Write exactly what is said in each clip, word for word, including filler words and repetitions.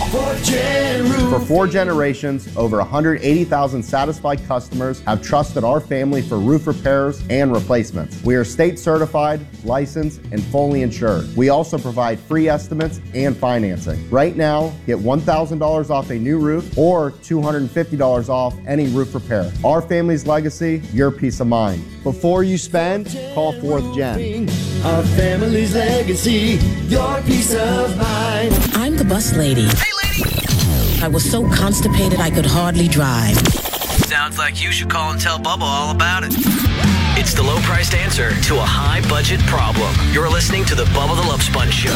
Fourth Gen Roofing. For four generations, over one hundred eighty thousand satisfied customers have trusted our family for roof repairs and replacements. We are state certified, licensed, and fully insured. We also provide free estimates and financing. Right now, get one thousand dollars off a new roof or two hundred fifty dollars off any roof repair. Our family's legacy, your peace of mind. Before you spend, call Fourth Gen. Our family's legacy, your peace of mind. I'm the bus lady. Hey, lady! I was so constipated I could hardly drive. Sounds like you should call and tell Bubba all about it. It's the low-priced answer to a high-budget problem. You're listening to the Bubba the Love Sponge Show.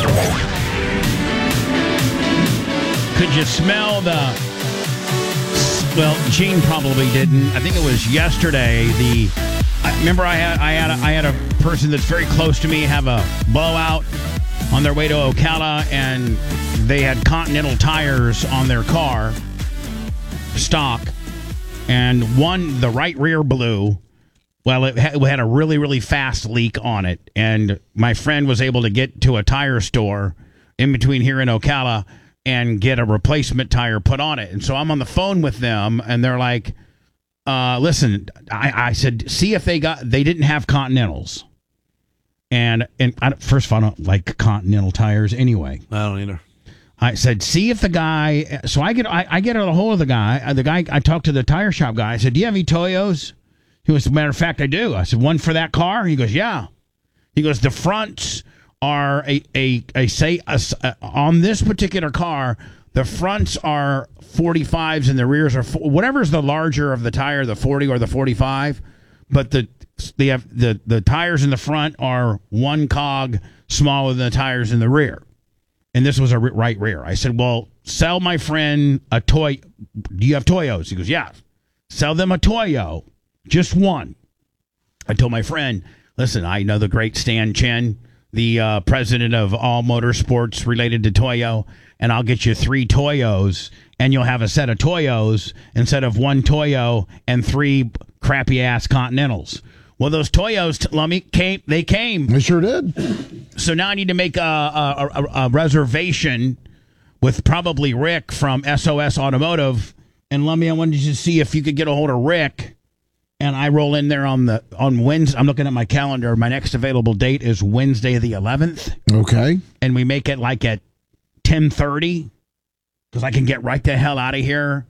Could you smell the... Well, Gene probably didn't. I think it was yesterday. The I remember I had I had a, I had a person that's very close to me have a blowout on their way to Ocala, and they had Continental tires on their car, stock, and one the right rear blew. Well, it had, it had a really really fast leak on it, and my friend was able to get to a tire store in between here and Ocala and get a replacement tire put on it. And so I'm on the phone with them, and they're like, uh, listen, I, I said, see if they got, they didn't have Continentals. And, and I, first of all, I don't like Continental tires anyway. I don't either. I said, see if the guy, so I get, I, I get a hold of the guy, the guy, I talked to the tire shop guy. I said, do you have any Toyos? He goes, as a matter of fact, I do. I said, one for that car? He goes, yeah. He goes, the fronts are a a, a say a, a, on this particular car, the fronts are forty-fives and the rears are whatever's the larger of the tire, the forty or the forty-five, but the they have the the tires in the front are one cog smaller than the tires in the rear, and this was a right rear. I said, well, sell my friend a toy. Do you have Toyos? He goes, yeah. Sell them a Toyo, just one. I told my friend, listen, I know the great Stan Chen, the uh, president of all motorsports related to Toyo, and I'll get you three Toyos, and you'll have a set of Toyos instead of one Toyo and three crappy-ass Continentals. Well, those Toyos, Lummy, came, they came. They sure did. So now I need to make a, a, a, a reservation with probably Rick from S O S Automotive. And Lummy, I wanted you to see if you could get a hold of Rick. And I roll in there on the on Wednesday. I'm looking at my calendar. My next available date is Wednesday the eleventh. Okay. And we make it like at ten thirty because I can get right the hell out of here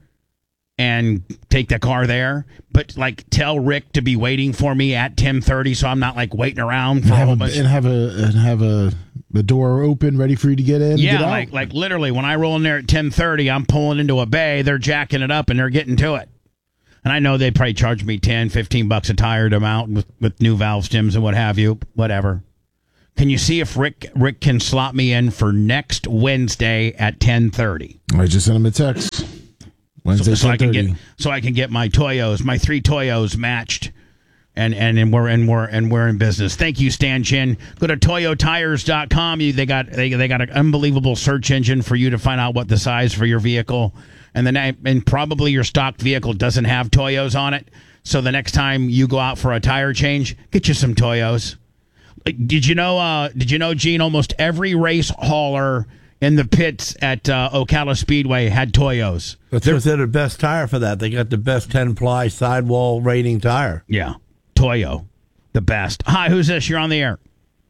and take the car there. But like tell Rick to be waiting for me at ten thirty so I'm not like waiting around for and a whole a, bunch. And have a and have a the door open ready for you to get in. Yeah, and get like out. like literally when I roll in there at ten thirty, I'm pulling into a bay. They're jacking it up and they're getting to it. And I know they'd probably charge me ten, fifteen bucks a tire to mount with, with new valve stems and what have you, whatever. Can you see if Rick Rick can slot me in for next Wednesday at ten thirty? I just sent him a text. Wednesday, so, so I can ten thirty. get so I can get my Toyos, my three Toyos matched, and and, and we're and we're and we're in business. Thank you, Stan Chin. Go to toyo tires dot com. You, they got they they got an unbelievable search engine for you to find out what the size for your vehicle. And then, and probably your stock vehicle doesn't have Toyos on it. So the next time you go out for a tire change, get you some Toyos. Did you know? Uh, did you know, Gene? Almost every race hauler in the pits at uh, Ocala Speedway had Toyos. That's because they're the best tire for that. They got the best ten ply sidewall rating tire. Yeah, Toyo, the best. Hi, who's this? You're on the air.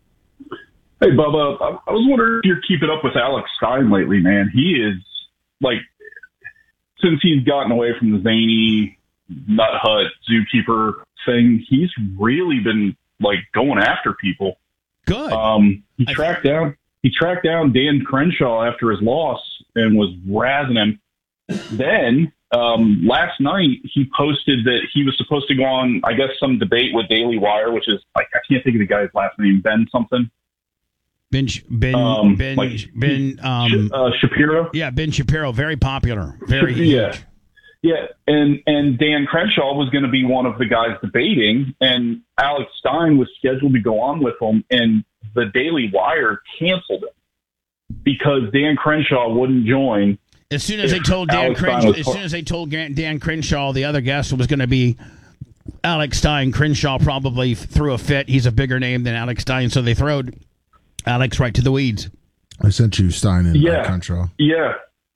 Hey, Bubba. I, I was wondering if you're keeping up with Alex Stein lately, man. He is like. Since he's gotten away from the zany nut hut zookeeper thing, he's really been like going after people. Good. Um, he I tracked think- down he tracked down Dan Crenshaw after his loss and was razzing him. Then um, last night he posted that he was supposed to go on, I guess, some debate with Daily Wire, which is like I can't think of the guy's last name, Ben something. Ben, Ben, Um, Ben, like, Ben, um, uh, Shapiro. yeah, Ben Shapiro, very popular, very huge. Yeah. Yeah, and, and Dan Crenshaw was going to be one of the guys debating, and Alex Stein was scheduled to go on with him, and the Daily Wire canceled it because Dan Crenshaw wouldn't join. As soon as they told Dan Alex Stein Crenshaw, was as par- soon as they told Dan Crenshaw, the other guest was going to be Alex Stein. Crenshaw probably threw a fit. He's a bigger name than Alex Stein, so they throwed Alex right to the weeds. I sent you Stein and Yeah. uh, Crenshaw. Yeah.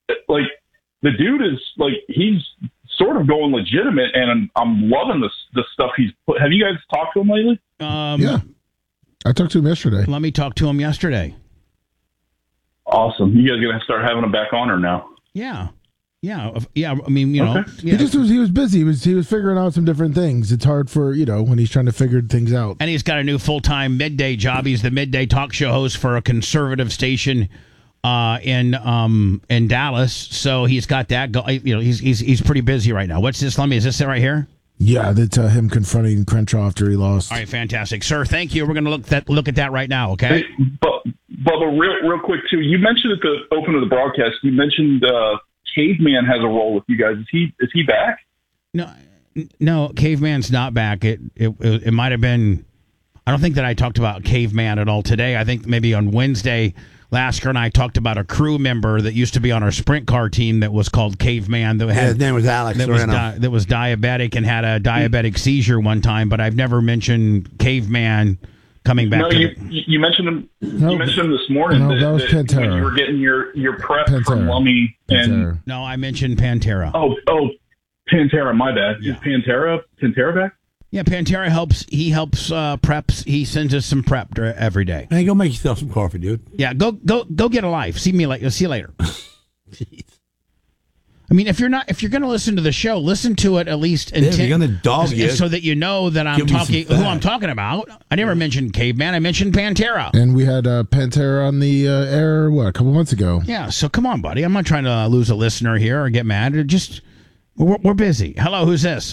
like the dude is like he's sort of going legitimate, and I'm, I'm loving this the stuff he's put. Have you guys talked to him lately? Um, Yeah. I talked to him yesterday. Let me talk to him yesterday. Awesome. You guys gonna start having him back on or now? Yeah. Yeah. Yeah. I mean, you know, Okay. yeah. He just was he was busy. He was he was figuring out some different things. It's hard for, you know, when he's trying to figure things out. And he's got a new full-time midday job. He's the midday talk show host for a conservative station uh, in um, in Dallas. So he's got that. Go, you know, he's he's he's pretty busy right now. What's this? Let me. Is this it right here? Yeah, that's uh, him confronting Crenshaw after he lost. All right, fantastic, sir. Thank you. We're going to look that look at that right now. Okay. Hey, but Bubba, real real quick too. You mentioned at the open of the broadcast. You mentioned uh, Caveman has a role with you guys. Is he is he back? No, no. Caveman's not back. It it it might have been. I don't think that I talked about Caveman at all today. I think maybe on Wednesday, Lasker and I talked about a crew member that used to be on our sprint car team that was called Caveman. That had, Yeah, his name was Alex That was, Serrano. di- that was diabetic and had a diabetic seizure one time, but I've never mentioned Caveman coming back. No, to you the, you mentioned him. No, you mentioned him this morning. no, that was Pantera. When you were getting your, your prep from Pantera. Lummy and Pantera. no, I mentioned Pantera. oh oh Pantera. My bad. Yeah. Is Pantera Pantera back? Yeah, Pantera helps. He helps uh, preps. He sends us some prep dr- every day. Hey, go make yourself some coffee, dude. Yeah, go go go get a life. See me later. See you later. Jeez. I mean, if you're not, if you're going to listen to the show, listen to it at least Yeah, if inten- you're gonna dog you, so that you know that I'm give me some talking who facts. I'm talking about. I never mentioned Caveman. I mentioned Pantera. And we had uh, Pantera on the uh, air, what, a couple months ago. Yeah, so come on, buddy. I'm not trying to lose a listener here or get mad. Or just we're, we're busy. Hello, who's this?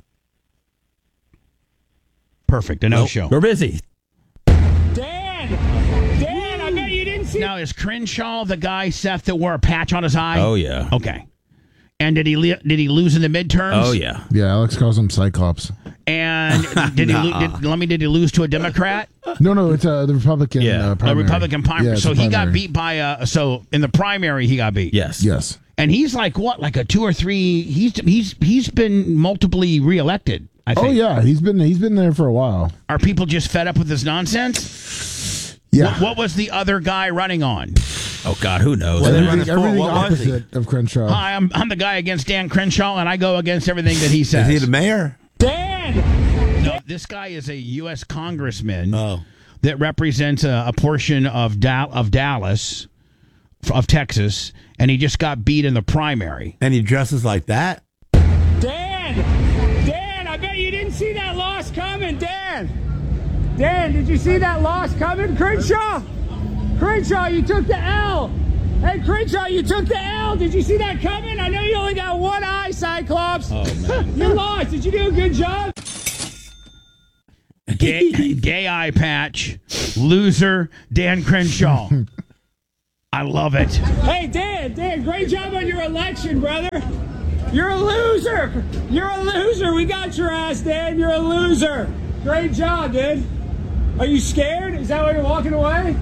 Perfect. A no Nope, show. We're busy. Dan! Dan, I bet you didn't see Now, is Crenshaw the guy, Seth, that wore a patch on his eye? Oh, yeah. Okay. And did he li- did he lose in the midterms? Oh, yeah. Yeah, Alex calls him Cyclops. And did he? Lo- did, let me. Did he lose to a Democrat? No, no, it's uh, the Republican Yeah. uh, A primary. Republican primary. Yeah, it's so a he got primary. beat by a. So in the primary, he got beat. Yes. Yes. And he's like what? Like a two or three. He's he's he's been multiply reelected. I think. Oh yeah, he's been he's been there for a while. Are people just fed up with this nonsense? Yeah. What, what was the other guy running on? Oh, God, who knows? Well, they everything run the everything poll. What was he? opposite of Crenshaw. Hi, I'm I'm the guy against Dan Crenshaw, and I go against everything that he says. Is he the mayor? Dan! No, this guy is a U S congressman Oh. that represents a, a portion of da- of Dallas, of Texas, and he just got beat in the primary. And he dresses like that? Dan! Dan, I bet you didn't see that loss coming, Dan! Dan, did you see that loss coming? Crenshaw! Crenshaw, you took the L! Hey, Crenshaw, you took the L! Did you see that coming? I know you only got one eye, Cyclops! Oh, man. You lost. Did you do a good job? Gay, gay eye patch, loser, Dan Crenshaw. I love it. Hey, Dan, Dan, great job on your election, brother. You're a loser. You're a loser. We got your ass, Dan. You're a loser. Great job, dude. Are you scared? Is that why you're walking away?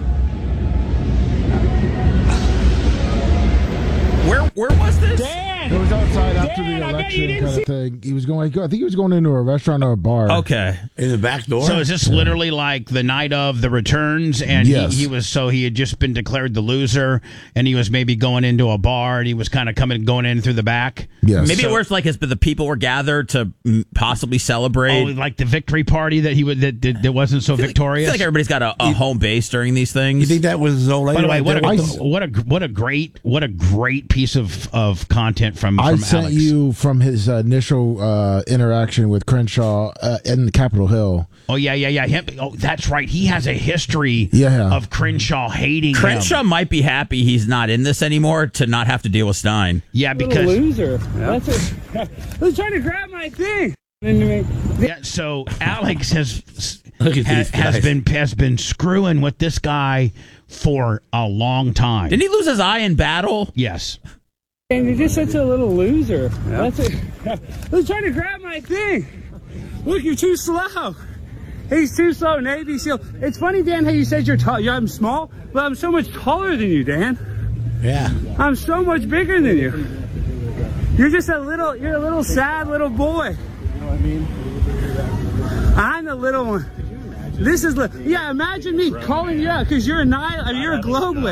Where where was this? Dan! It was outside after Dan, the I bet you election didn't kind see- of thing. He was going. I think he was going into a restaurant or a bar. Okay. In the back door? So is this literally like the night of the returns, and Yes. he, he was so he had just been declared the loser, and he was maybe going into a bar, and he was kind of coming going in through the back. Yes. Maybe So- it works like as the people were gathered to mm, possibly celebrate. Oh, like the victory party that he would that, that, that wasn't so I feel like- victorious. I feel like everybody's got a, a home base during these things. You think that was his old lady? By the way, right what there? a, what a what a great what a great piece of, of content from, I from sent Alex. you from his uh, initial uh, interaction with Crenshaw uh, in Capitol Hill. Oh yeah, yeah, yeah. Him, oh, that's right. He has a history Yeah. of Crenshaw hating Crenshaw him. might be happy he's not in this anymore to not have to deal with Stein. Yeah, Little because loser. That's it. Who's trying to grab my thing? Into me. yeah. So Alex has Look at has, these guys. has been has been screwing with this guy for a long time. Didn't he lose his eye in battle? Yes. And you're just such a little loser. That's it. Who's trying to grab my thing? Look, you're too slow. He's too slow, Navy SEAL. It's funny, Dan, how you said you're tall. Yeah, I'm small, but I'm so much taller than you, Dan. Yeah. I'm so much bigger than you. You're just a little, you're a little sad little boy. You know what I mean? I'm the little one. This is, li- yeah, imagine me calling you out because you're a Nihil, you're a globalist.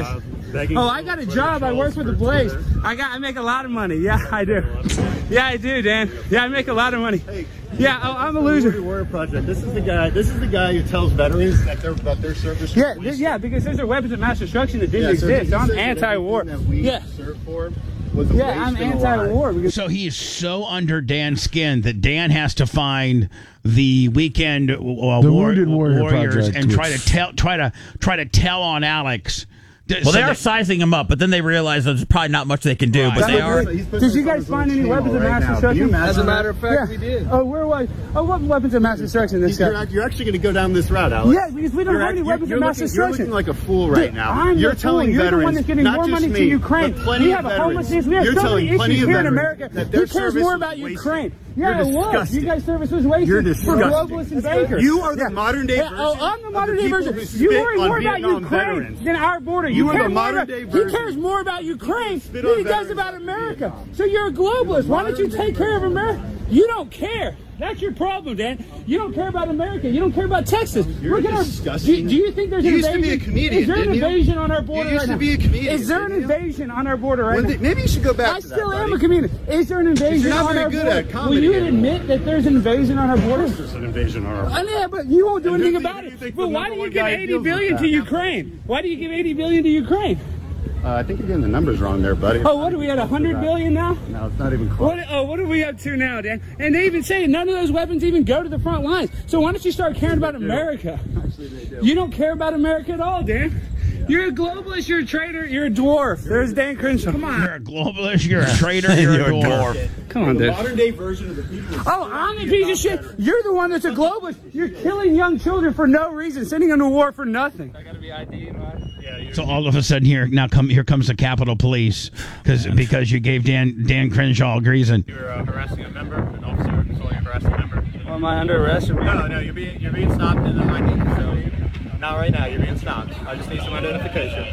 Oh, I got a job. I work for the Blaze. I got. I make a lot of money. Yeah, I do. Yeah, I do, Dan. Yeah, I make a lot of money. Yeah, oh, I'm a loser. Warrior Project. This is the guy. This is the guy who tells veterans that their that their service. Yeah, this, yeah, because there's a weapons of mass destruction that didn't yeah, so exist. I'm anti-war. That we yeah. served for yeah, I'm anti-war. Because so he is so under Dan's skin that Dan has to find the weekend uh, the war, Wounded Warrior warriors Project, and try which... to tell, try to try to tell on Alex. Well, so they are that, sizing him up, but then they realize there's probably not much they can do. Right. But they are. Did you guys find any weapons of mass destruction? As a matter of fact, yeah. we did. Oh, where was? Oh, what weapons of mass destruction? This you're, guy. you're actually going to go down this route, Alex. Yeah, because we don't you're have any weapons you're of mass looking, destruction. You're looking like a fool right Dude, now. I'm you're the telling fool. You're veterans, the one that's getting not more just money me, to Ukraine. but plenty We of have veterans. homelessness. We have you're so telling many plenty issues of here in veterans America. that their Who cares service more was about wasted. Ukraine? You're Yeah, it was. disgusting. You guys' service was wasted. You're For disgusting. globalists and bankers. You are the modern day version. Oh, I'm the modern day of the version. people who You spit worry on more about Vietnam Ukraine veterans. than our border. You are care the more modern about- day He version. cares more about Ukraine Spit than on he does veterans about in America. Vietnam. So you're a globalist. Why don't you take care of America? You don't care. That's your problem, Dan. You don't care about America. You don't care about Texas. You're Look at our, disgusting. do, do you think there's You an used to invasion? be a comedian, Is there an didn't you? invasion on our border You used right to now? be a comedian, Is there an didn't you? invasion on our border right Well, now? th- maybe you should go back I to that, still am buddy. a comedian. Is there an invasion You're not on very our good border? at Will comedy you anymore. admit that there's an invasion on our border? There's an invasion on our Uh, yeah, but you won't do And anything who do about you it. think But the why number do you one give guy eighty deals with billion that? to Ukraine? Why do you give eighty billion to Ukraine? Uh, I think you're getting the numbers wrong there, buddy. Oh, what are we at? one hundred billion now? No, it's not even close. What, oh, what are we up to now, Dan? And they even say none of those weapons even go to the front lines. So why don't you start caring about America? Actually, they do. You don't care about America at all, Dan. You're a globalist. You're a traitor. You're a dwarf. There's Dan Crenshaw. Come on. You're a globalist. You're a traitor. You're, You're a a dwarf. dwarf. Come on, The dude. modern day version of the people. Oh, I'm a piece of shit. You're the one that's a globalist. You're killing young children for no reason, sending them to war for nothing. I gotta be I D and So all of a sudden here now come here comes the Capitol Police because because you gave Dan Dan Crenshaw a reason. You're uh, harassing a member, an officer controlling a harassing member. Well, am I under arrest? Or No, no, you're being you're being stopped in the I D facility. Not right now. You're being stopped. I just need some identification.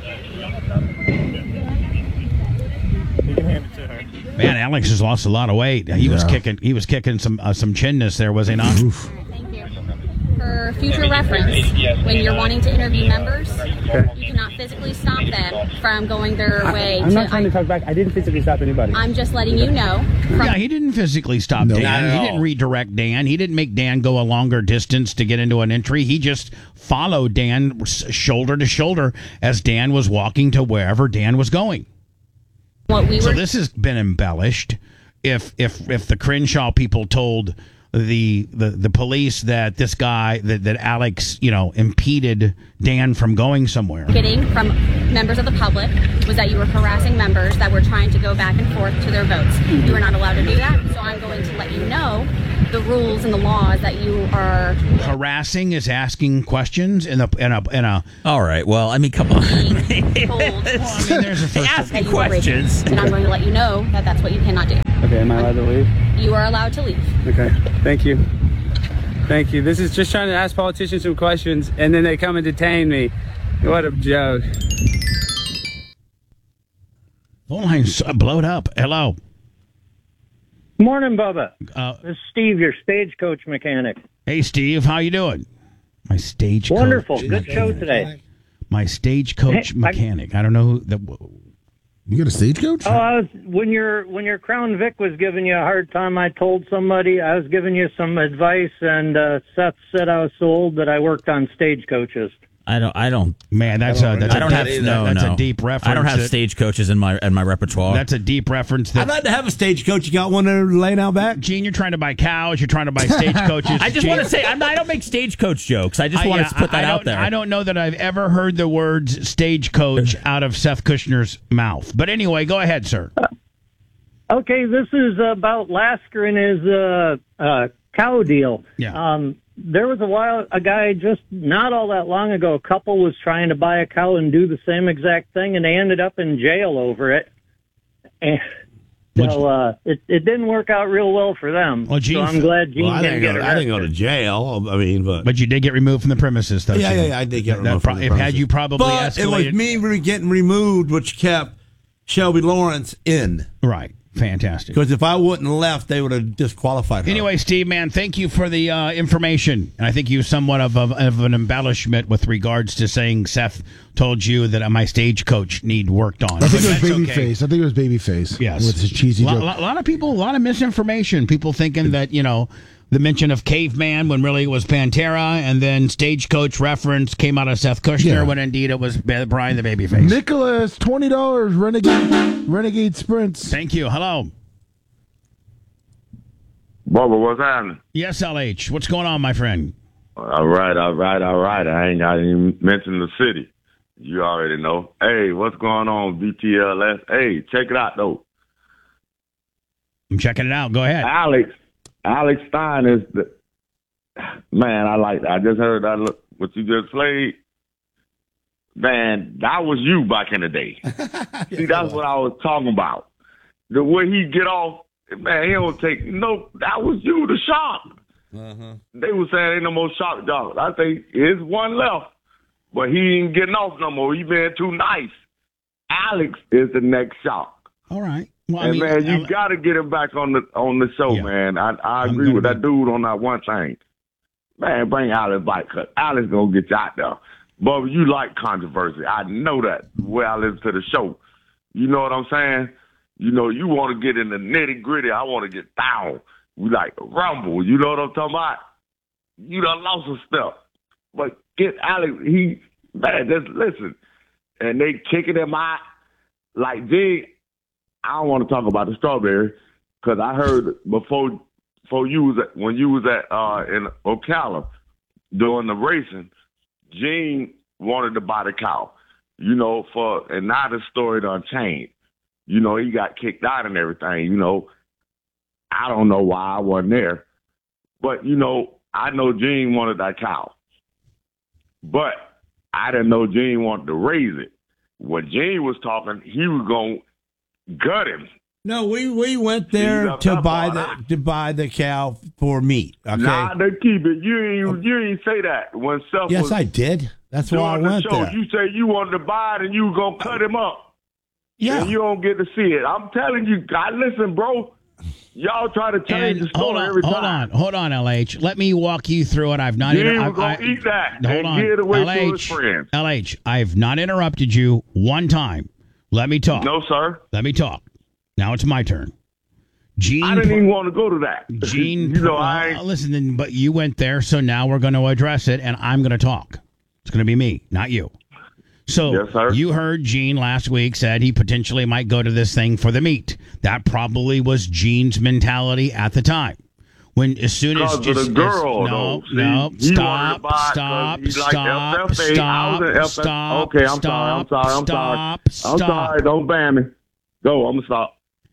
You can hand it to her. Man, Alex has lost a lot of weight. He was Yeah. kicking he was kicking some uh, some chinness there, was he not? Thank you. For future reference, when you're wanting to interview members, you cannot physically stop them from going their way. I'm to, not trying to talk back. I didn't physically stop anybody. I'm just letting you know. From, Yeah, he didn't physically stop No. Dan. Not at He all. didn't redirect Dan. He didn't make Dan go a longer distance to get into an entry. He just followed Dan s- shoulder to shoulder as Dan was walking to wherever Dan was going. what we So were this has been embellished. If if if the Crenshaw people told the the, the police that this guy that, that Alex, you know, impeded Dan from going somewhere. getting from members of the public was that you were harassing members that were trying to go back and forth to their votes. You are not allowed to do that, so I'm going to let you know the rules and the laws that you are Harassing is asking questions in a in a in a. All right. Well, I mean, come on. being told I mean, there's a first. Asking that you are breaking. questions. And I'm going to let you know that that's what you cannot do. Okay, am I allowed to leave? You are allowed to leave. Okay, thank you. Thank you. This is just trying to ask politicians some questions, and then they come and detain me. What a joke. Phone line's blowed up. Hello. Morning, Bubba. Uh, This is Steve, your stagecoach mechanic. hey, Steve. How you doing? My stagecoach. Wonderful. Good mechanic. show today. My stagecoach Hey, I- mechanic. I don't know who that. You got a stagecoach? Oh, I was when your when your Crown Vic was giving you a hard time. I told somebody I was giving you some advice, and uh, Seth said I was so old that I worked on stagecoaches. I don't. I don't. Man, that's a that's I don't a have deep, no. That's no. a deep reference. I don't have that- stagecoaches in my in my repertoire. That's a deep reference. That, I'd like to have a stagecoach. You got one there laying out back? Gene, you're trying to buy cows. You're trying to buy stagecoaches. I just Gene. want to say I'm not, I don't make stagecoach jokes. I just I- want yeah, to put that I out don't- there. I don't know that I've ever heard the words stagecoach out of Seth Kushner's mouth. But anyway, go ahead, sir. Okay, this is about Lasker and his uh, uh, cow deal. Yeah. Um, there was a while a guy just not all that long ago. A couple was trying to buy a cow and do the same exact thing, and they ended up in jail over it. And so uh, it it didn't work out real well for them. Well, Gene- so I'm glad Gene Well, I didn't didn't, get go, I didn't go to arrested. jail. I mean, but, But you did get removed from the premises, though. yeah, Gene. yeah, yeah, I did get That removed pro- from the it had premises. you probably but escalated. it was me re- getting removed, which kept Shelby Lawrence in. Right. Fantastic. Because if I wouldn't have left, they would have disqualified her. Anyway, Steve, man, thank you for the uh, information. And I think you somewhat of, of, of an embellishment with regards to saying Seth told you that my stagecoach need worked on. I think it was That's Babyface. okay. I think it was Babyface. Yes. With his cheesy A lot, joke. lot, lot of people, a lot of misinformation. People thinking that, you know, the mention of caveman when really it was Pantera, and then stagecoach reference came out of Seth Kushner Yeah. when indeed it was Brian the Babyface. Nicholas, twenty dollars, Renegade, Renegade Sprints. Thank you. Hello. Bubba, what's happening? Yes, L H. What's going on, my friend? All right, all right, all right. I ain't got to even mention the city. You already know. Hey, what's going on, B T L S? Hey, check it out, though. I'm checking it out. Go ahead. Alex, Alex Stein is the man. I like. I just heard that. Look, what you just played. Man, that was you back in the day. See, that's what I was talking about. The way he get off, man, he don't take no. That was you, the shark. Uh-huh. They were saying ain't no more shark dogs. I think there's one left, but he ain't getting off no more. He been too nice. Alex is the next shark. All right. Well, I and mean, man, you I'll- got to get him back on the on the show, Yeah. man. I I I'm agree gonna with be- that dude on that one thing. Man, bring Alex back, cause Alex gonna get you out there. Bubba, you like controversy. I know that. Where I listen to the show, you know what I'm saying. You know, you want to get in the nitty gritty. I want to get down. We like rumble. You know what I'm talking about? You done lost some stuff, but get Alex. He man, just listen. And they kicking him out like G. I don't want to talk about the strawberry because I heard before before you was at, when you was at uh, in Ocala doing the racing, Gene wanted to buy the cow, you know, for and now the story done changed. You know, he got kicked out and everything. You know, I don't know why I wasn't there, but you know, I know Gene wanted that cow, but I didn't know Gene wanted to raise it. When Gene was talking, he was going to gut him. No, we, we went there left to that buy part the to buy the cow for meat. Okay. Nah, they keep it. You ain't you ain't say that when Seth yes, was I did. That's why I doing the went show. there. You say you wanted to buy it and you was gonna cut him up. Yeah. And you don't get to see it. I'm telling you, God, listen, bro. Y'all try to change And the hold story on, every hold time. on, hold on, L H. Let me walk you through it. I've not. You inter- ain't I- gonna I- eat that Hold and on, give it away L to his H. friends. L H. I've not interrupted you one time. Let me talk. No, sir. Let me talk. Now it's my turn. Gene, I didn't even want to go to that. Gene, you know, uh, I ain't, listen. then, But you went there, so now we're going to address it, and I'm going to talk. It's going to be me, not you. So Yes, sir. you heard Gene last week said he potentially might go to this thing for the meat. That probably was Gene's mentality at the time. When as soon as because of just the girl, as, no, though. See, no, he wanted to stop, buy it 'cause stop, he liked stop, F F A. I stop, was in F F A. stop. Okay, I'm stop, sorry. I'm sorry. I'm stop, sorry. I'm stop. sorry. Don't ban me. Go. I'm gonna stop.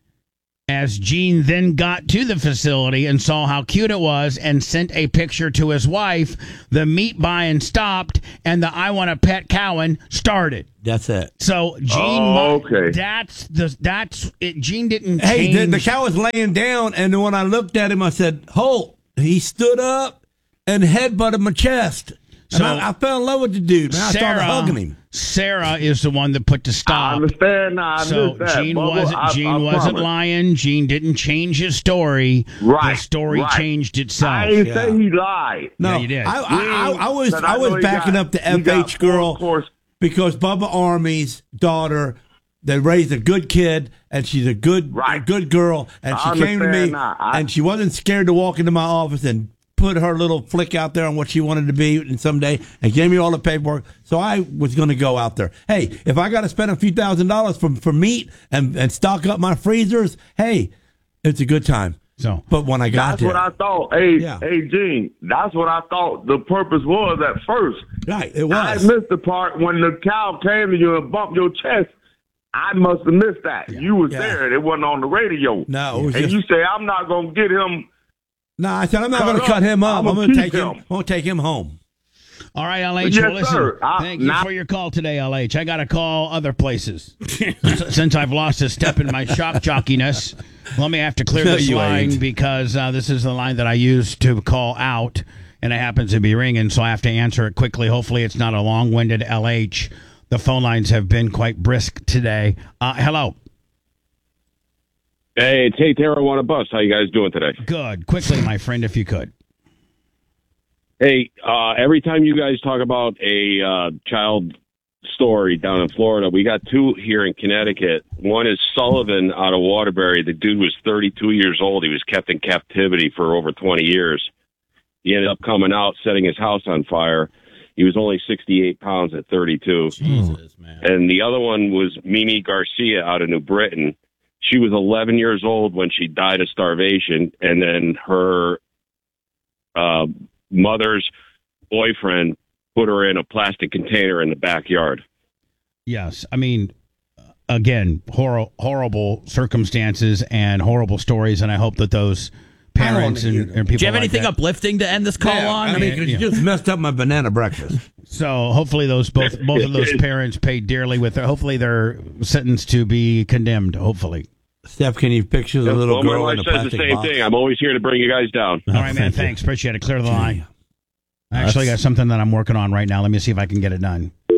As Gene then got to the facility and saw how cute it was and sent a picture to his wife, the meat buying stopped and the I want to pet cowing started. That's it. So Gene, Oh, mu- okay. that's the that's it. Gene didn't. Hey, change. the, the cow was laying down, and then when I looked at him, I said, "Holt." He stood up and headbutted my chest. And So- I, I fell in love with the dude. Man, I started hugging him. Sarah is the one that put the I stop. understand now. I So understand. Gene Bubba. wasn't I- Gene I wasn't promise. lying. Gene didn't change his story. Right, The story right. changed itself. I ain't Yeah. say he lied. No, Yeah, you did. I, I, I, I was But I I was know he backing got- up the he F got H four girl course. because Bubba Army's daughter. They raised a good kid, and she's a good, Right. a good girl. And I she came to me, understand now. I- and she wasn't scared to walk into my office and put her little flick out there on what she wanted to be, and someday, and gave me all the paperwork. So I was going to go out there. Hey, if I got to spend a few thousand dollars for for meat and and stock up my freezers, hey, it's a good time. So, but when I got That's there, what I thought. Hey, Yeah. hey, Gene. That's what I thought the purpose was at first. right, it I was. missed the part when the cow came to you and bumped your chest. I must have missed that. You was Yeah. there. It wasn't on the radio. No, it was and just- you say I'm not gonna get him. No, I said I'm not Cut going to up. cut him up. I'ma I'm going to keep take him. him. I'm going to take him home. All right, L H. Yes, well, listen, sir. I- thank you now- for your call today, L H. I got to call other places. Since I've lost a step in my shock jockiness, let me have to clear No, this you line ain't. because uh, this is the line that I use to call out, and it happens to be ringing, so I have to answer it quickly. Hopefully it's not a long-winded L H. The phone lines have been quite brisk today. Uh, hello. Hey, it's Hey Tara, want a bus. How you guys doing today? Good. Quickly, my friend, if you could. Hey, uh, every time you guys talk about a uh, child story down in Florida, we got two here in Connecticut. One is Sullivan out of Waterbury. The dude was thirty-two years old. He was kept in captivity for over twenty years. He ended up coming out, setting his house on fire. He was only sixty-eight pounds at thirty-two. Jesus, man. And the other one was Mimi Garcia out of New Britain. She was eleven years old when she died of starvation, and then her uh, mother's boyfriend put her in a plastic container in the backyard. Yes. I mean, again, hor- horrible circumstances and horrible stories, and I hope that those parents and, and people Do you have like anything that, uplifting to end this call Yeah, on? I mean, 'cause you just messed up my banana breakfast. So hopefully those both both of those parents paid dearly with their, hopefully they're sentenced to be condemned, hopefully. Steph, can you picture the Yeah, little well, girl my in wife the says the plastic same box? thing. I'm always here to bring you guys down. All right, man. Thanks. Appreciate it. Clear the line. I actually got something that I'm working on right now. Let me see if I can get it done.